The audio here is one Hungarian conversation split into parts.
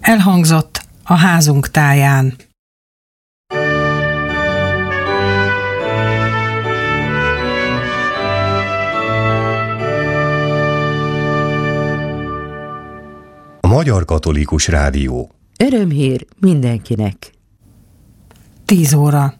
Elhangzott a házunk táján. A Magyar Katolikus Rádió. Örömhír mindenkinek. 10 óra.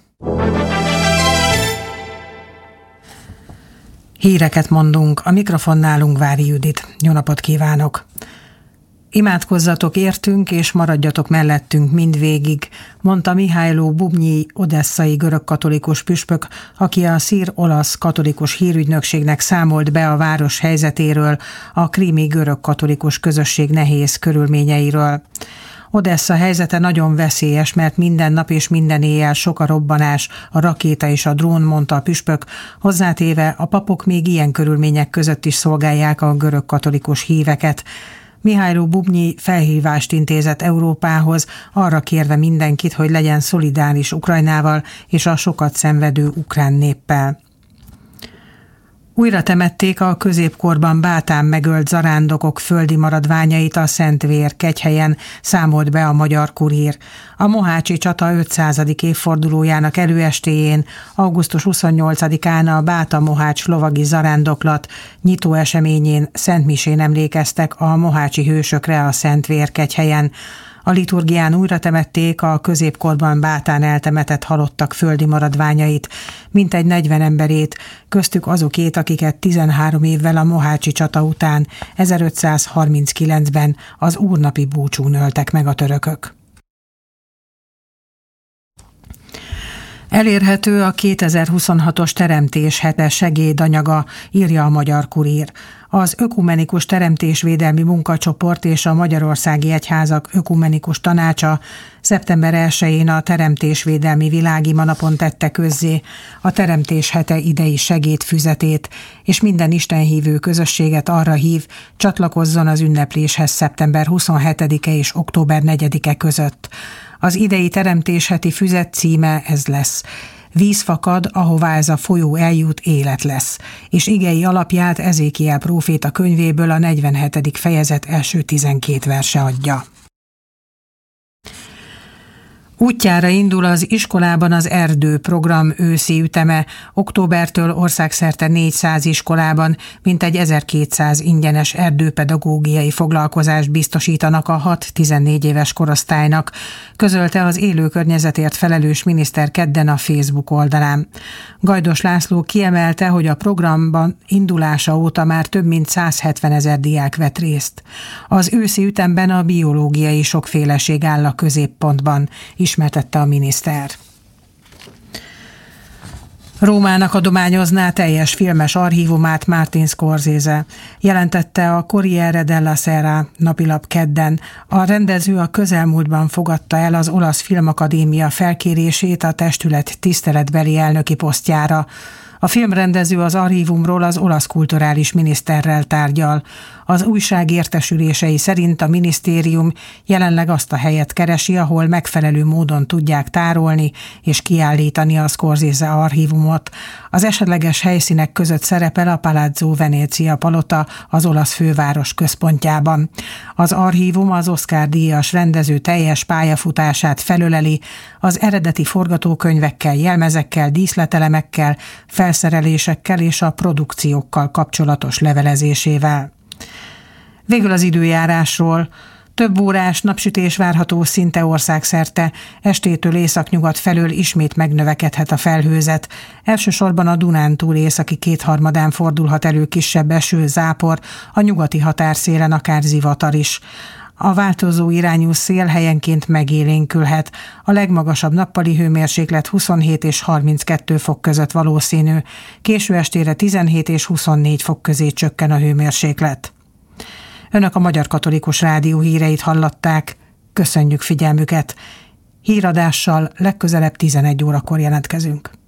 Híreket mondunk, a mikrofonnál Ungvári Judit. Jó napot kívánok! Imádkozzatok értünk, és maradjatok mellettünk mindvégig, mondta Mihály Bubnyi odesszai görögkatolikus püspök, aki a szír-olasz katolikus hírügynökségnek számolt be a város helyzetéről, a krími görögkatolikus közösség nehéz körülményeiről. Odessa helyzete nagyon veszélyes, mert minden nap és minden éjjel sok a robbanás, a rakéta és a drón, mondta a püspök, hozzátéve a papok még ilyen körülmények között is szolgálják a görögkatolikus híveket. Mihály Bubnyi felhívást intézett Európához, arra kérve mindenkit, hogy legyen szolidáris Ukrajnával és a sokat szenvedő ukrán néppel. Újra temették a középkorban Bátán megölt zarándokok földi maradványait a Szentvér kegyhelyen, számolt be a Magyar Kurír. A mohácsi csata 500. évfordulójának előestéjén, augusztus 28-án a Báta-Mohács lovagi zarándoklat nyitó eseményén szentmisén emlékeztek a mohácsi hősökre a Szentvér kegyhelyen. A liturgián újra temették a középkorban Bátán eltemetett halottak földi maradványait, mintegy 40 emberét, köztük azokét, akiket 13 évvel a mohácsi csata után, 1539-ben az úrnapi búcsún öltek meg a törökök. Elérhető a 2026-os Teremtés hete segédanyaga, írja a Magyar Kurír. Az Ökumenikus Teremtésvédelmi Munkacsoport és a Magyarországi Egyházak Ökumenikus Tanácsa szeptember 1-én a Teremtésvédelmi Világimanapon tette közzé a Teremtés hete idei segédfüzetét, és minden istenhívő közösséget arra hív, csatlakozzon az ünnepléshez szeptember 27-e és október 4-e között. Az idei teremtésheti füzet címe ez lesz: Víz fakad, ahová ez a folyó eljut, élet lesz, és igei alapját Ezékiel próféta könyvéből a 47. fejezet első 12 verse adja. Útjára indul az iskolában az Erdő program őszi üteme. Októbertől országszerte 400 iskolában mintegy 1200 ingyenes erdőpedagógiai foglalkozást biztosítanak a 6-14 éves korosztálynak, közölte az élő környezetért felelős miniszter kedden a Facebook oldalán. Gajdos László kiemelte, hogy a programban indulása óta már több mint 170 000 diák vett részt. Az őszi ütemben a biológiai sokféleség áll a középpontban, ismertette a miniszter. Rómának adományozná teljes filmes archívumát Martin Scorsese, jelentette a Corriere della Sera napilap kedden. A rendező a közelmúltban fogadta el az Olasz Filmakadémia felkérését a testület tiszteletbeli elnöki posztjára. A filmrendező az archívumról az olasz kulturális miniszterrel tárgyal. Az újság értesülései szerint a minisztérium jelenleg azt a helyet keresi, ahol megfelelő módon tudják tárolni és kiállítani a Scorsese archívumot. Az esetleges helyszínek között szerepel a Palazzo Venezia palota az olasz főváros központjában. Az archívum az Oscar-díjas rendező teljes pályafutását felöleli, az eredeti forgatókönyvekkel, jelmezekkel, díszletelemekkel, felszerelésekkel és a produkciókkal kapcsolatos levelezésével. Végül az időjárásról. Több órás napsütés várható szinte országszerte, estétől északnyugat felől ismét megnövekedhet a felhőzet. Elsősorban a Dunántúl északi kétharmadán fordulhat elő kisebb eső, zápor, a nyugati határszélen akár zivatar is. A változó irányú szél helyenként megélénkülhet. A legmagasabb nappali hőmérséklet 27 és 32 fok között valószínű. Késő estére 17 és 24 fok közé csökken a hőmérséklet. Önök a Magyar Katolikus Rádió híreit hallották. Köszönjük figyelmüket. Híradással legközelebb 11 órakor jelentkezünk.